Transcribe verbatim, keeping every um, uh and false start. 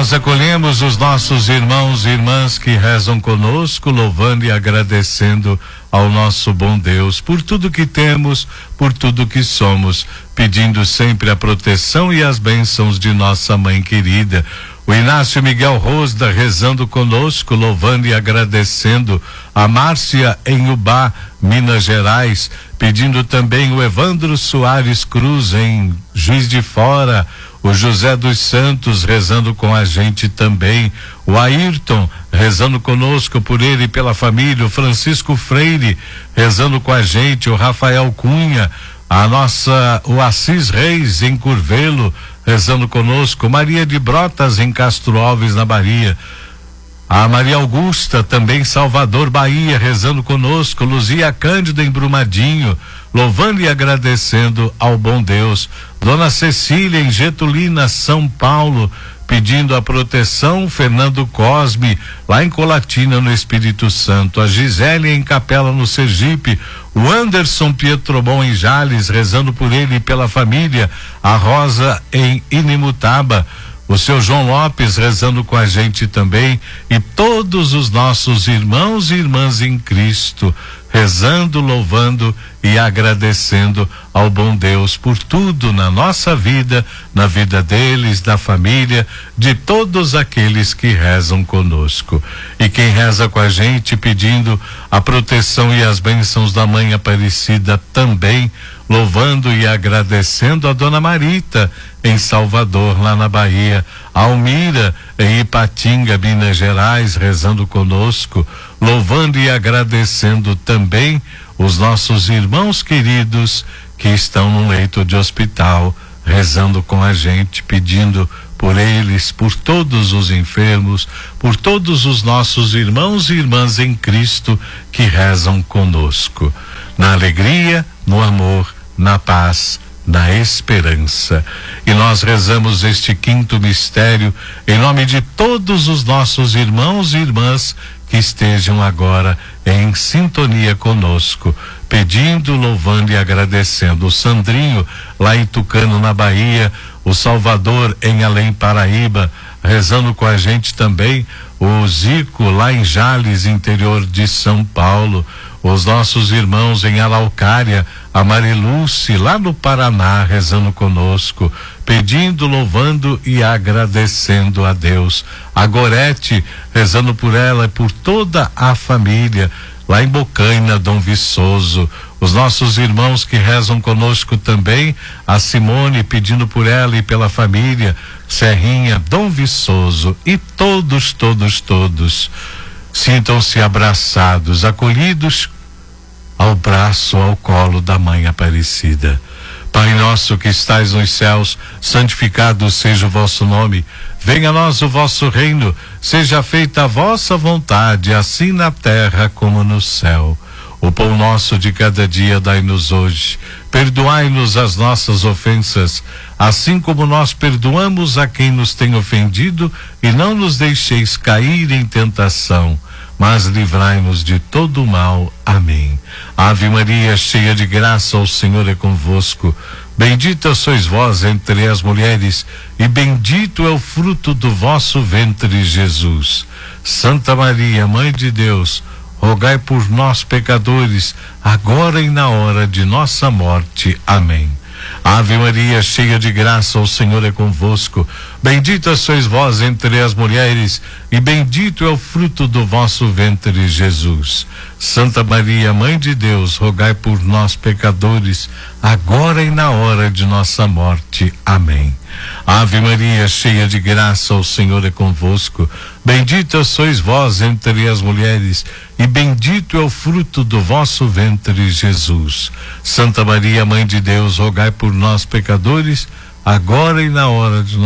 nós acolhemos os nossos irmãos e irmãs que rezam conosco, louvando e agradecendo ao nosso bom Deus por tudo que temos, por tudo que somos, pedindo sempre a proteção e as bênçãos de nossa mãe querida. O Inácio Miguel Rosda rezando conosco, louvando e agradecendo a Márcia em Ubá, Minas Gerais, pedindo também o Evandro Soares Cruz em Juiz de Fora, o José dos Santos rezando com a gente também, o Ayrton rezando conosco por ele e pela família, o Francisco Freire rezando com a gente, o Rafael Cunha, a nossa, o Assis Reis em Curvelo rezando conosco, Maria de Brotas em Castro Alves, na Bahia, a Maria Augusta também Salvador, Bahia, rezando conosco, Luzia Cândida em Brumadinho, louvando e agradecendo ao bom Deus, Dona Cecília em Getulina, São Paulo, pedindo a proteção, Fernando Cosme lá em Colatina, no Espírito Santo, a Gisele em Capela, no Sergipe, o Anderson Pietrobon em Jales, rezando por ele e pela família, a Rosa em Inimutaba, o seu João Lopes rezando com a gente também, e todos os nossos irmãos e irmãs em Cristo, rezando, louvando e agradecendo ao bom Deus por tudo na nossa vida, na vida deles, da família, de todos aqueles que rezam conosco. E quem reza com a gente pedindo a proteção e as bênçãos da Mãe Aparecida também, louvando e agradecendo a Dona Marita em Salvador, lá na Bahia, a Almira em Ipatinga, Minas Gerais, rezando conosco, louvando e agradecendo também os nossos irmãos queridos que estão no leito de hospital, rezando com a gente, pedindo por eles, por todos os enfermos, por todos os nossos irmãos e irmãs em Cristo que rezam conosco, na alegria, no amor, na paz, na esperança. E nós rezamos este quinto mistério em nome de todos os nossos irmãos e irmãs que estejam agora em sintonia conosco, pedindo, louvando e agradecendo. O Sandrinho lá em Tucano, na Bahia, o Salvador em Além Paraíba, rezando com a gente também, o Zico lá em Jales, interior de São Paulo, os nossos irmãos em Araucária, a Mariluce lá no Paraná, rezando conosco, pedindo, louvando e agradecendo a Deus. A Gorete rezando por ela e por toda a família lá em Bocaina, Dom Viçoso. Os nossos irmãos que rezam conosco também, a Simone pedindo por ela e pela família, Serrinha, Dom Viçoso, e todos, todos, todos sintam-se abraçados, acolhidos ao braço, ao colo da Mãe Aparecida. Pai nosso que estais nos céus, santificado seja o vosso nome, venha a nós o vosso reino, seja feita a vossa vontade, assim na terra como no céu. O pão nosso de cada dia dai-nos hoje, perdoai-nos as nossas ofensas, assim como nós perdoamos a quem nos tem ofendido, e não nos deixeis cair em tentação, mas livrai-nos de todo o mal. Amém. Ave Maria, cheia de graça, o Senhor é convosco. Bendita sois vós entre as mulheres, e bendito é o fruto do vosso ventre, Jesus. Santa Maria, Mãe de Deus, rogai por nós, pecadores, agora e na hora de nossa morte. Amém. Ave Maria, cheia de graça, o Senhor é convosco. Bendita sois vós entre as mulheres, e bendito é o fruto do vosso ventre, Jesus. Santa Maria, Mãe de Deus, rogai por nós, pecadores, agora e na hora de nossa morte. Amém. Ave Maria, cheia de graça, o Senhor é convosco. Bendita sois vós entre as mulheres, e bendito é o fruto do vosso ventre, Jesus. Santa Maria, Mãe de Deus, rogai por nós, pecadores, agora e na hora de